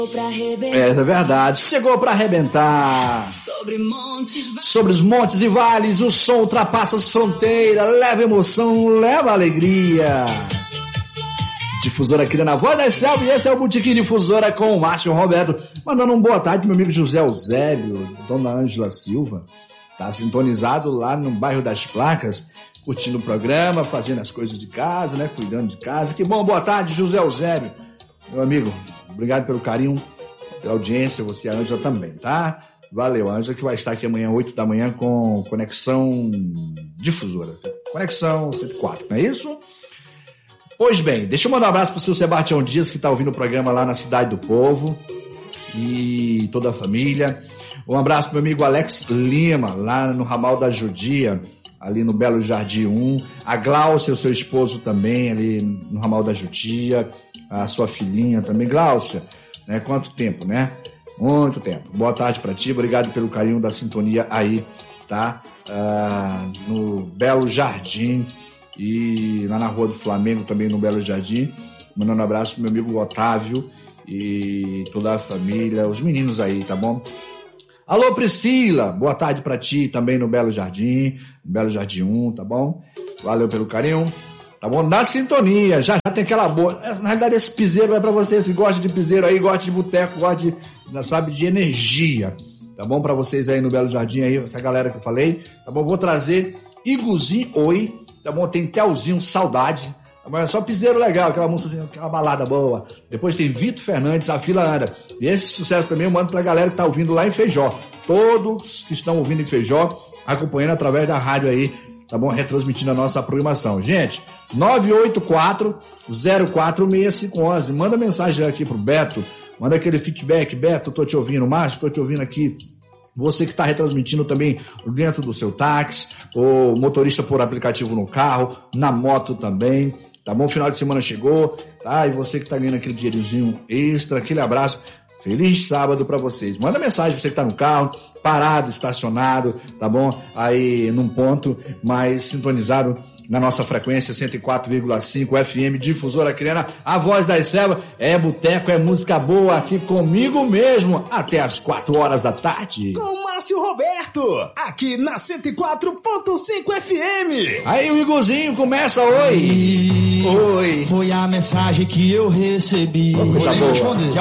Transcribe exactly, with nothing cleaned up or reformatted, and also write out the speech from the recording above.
É, é verdade, chegou pra arrebentar. Sobre montes, Sobre os montes e vales, o som ultrapassa as fronteiras, leva emoção, leva alegria. Difusora aqui na Voz da Selva, e esse é o Botequim Difusora com o Márcio Roberto. Mandando uma boa tarde pro meu amigo José Eusébio, Dona Ângela Silva. Tá sintonizado lá no bairro das Placas, curtindo o programa, fazendo as coisas de casa, né? Cuidando de casa. Que bom, boa tarde, José Eusébio. Meu amigo, obrigado pelo carinho, pela audiência, você e a Ângela também, tá? Valeu, a Ângela que vai estar aqui amanhã, oito da manhã, com Conexão Difusora. Conexão cento e quatro, não é isso? Pois bem, deixa eu mandar um abraço pro seu Sebastião Dias, que tá ouvindo o programa lá na Cidade do Povo, e toda a família. Um abraço pro meu amigo Alex Lima, lá no ramal da Judia, ali no Belo Jardim um. A Gláucia, o seu esposo também, ali no ramal da Judia. A sua filhinha também. Gláucia, né? Quanto tempo, né? Muito tempo. Boa tarde pra ti, obrigado pelo carinho da sintonia aí, tá? Ah, no Belo Jardim e lá na Rua do Flamengo também no Belo Jardim. Mandando um abraço pro meu amigo Otávio e toda a família, os meninos aí, tá bom? Alô, Priscila, boa tarde pra ti também no Belo Jardim, Belo Jardim um, tá bom? Valeu pelo carinho, tá bom? Na sintonia, já, já tem aquela boa. Na realidade, esse piseiro é pra vocês que gostam de piseiro aí, gostam de boteco, gostam de, sabe, de energia, tá bom? Pra vocês aí no Belo Jardim, aí, essa galera que eu falei, tá bom? Vou trazer Iguzinho Oi, tá bom? Tem Telzinho Saudade. É só piseiro legal, aquela música assim, aquela balada boa. Depois tem Vitor Fernandes, A Fila Anda. E esse sucesso também eu mando pra galera que tá ouvindo lá em Feijó. Todos que estão ouvindo em Feijó, acompanhando através da rádio aí, tá bom? Retransmitindo a nossa programação. Gente, nove oito quatro, zero quatro seis cinco um um. Manda mensagem aqui pro Beto. Manda aquele feedback. Beto, tô te ouvindo. Márcio, tô te ouvindo aqui. Você que está retransmitindo também dentro do seu táxi, o motorista por aplicativo no carro, na moto também, tá bom? Final de semana chegou, tá? E você que tá ganhando aquele dinheirozinho extra, aquele abraço, feliz sábado pra vocês. Manda mensagem pra você que tá no carro, parado, estacionado, tá bom? Aí num ponto mais sintonizado na nossa frequência cento e quatro vírgula cinco F M, Difusora Criana, a Voz da Selva. É boteco, é música boa aqui comigo mesmo, até as quatro horas da tarde. Com Márcio Roberto, aqui na cento e quatro ponto cinco F M. Aí o Igorzinho começa, oi. E Oi. foi a mensagem que eu recebi. Coisa boa.